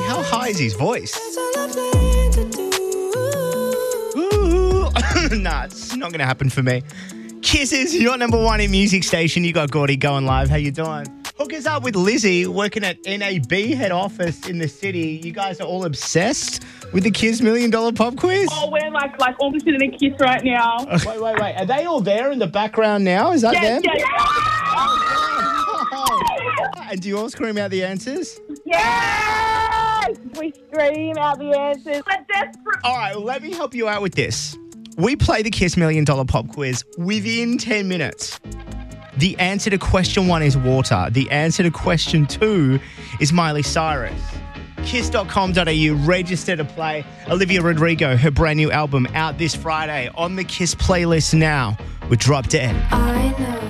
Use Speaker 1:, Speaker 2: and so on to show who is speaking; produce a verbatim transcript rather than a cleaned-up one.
Speaker 1: How high is his voice? Ooh. Nah, it's not going to happen for me. Kiss is your number one in music station. You got Gordy going live. How you doing? Hook us up with Lizzie working at N A B head office in the city. You guys are all obsessed with the Kiss Million Dollar Pop Quiz?
Speaker 2: Oh, we're like like all sitting in Kiss right now.
Speaker 1: Wait, wait, wait. Are they all there in the background now? Is that
Speaker 2: Yes,
Speaker 1: them?
Speaker 2: yes,
Speaker 1: Oh, and do you all scream out the answers?
Speaker 2: yes! We scream out the answers. We're desperate.
Speaker 1: All right, well, let me help you out with this. We play the Kiss Million Dollar Pop Quiz within ten minutes. The answer to question one is water. The answer to question two is Miley Cyrus. kiss dot com dot a u, register to play. Olivia Rodrigo, her brand new album out this Friday on the Kiss playlist now with Drop Dead.
Speaker 3: I know.